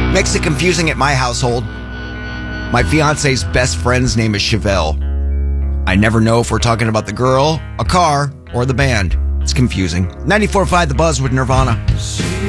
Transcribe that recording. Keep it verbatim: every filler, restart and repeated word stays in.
Makes it confusing at my household. My fiance's best friend's name is Chevelle. I never know if we're talking about the girl, a car, or the band. It's confusing. ninety-four point five The Buzz with Nirvana.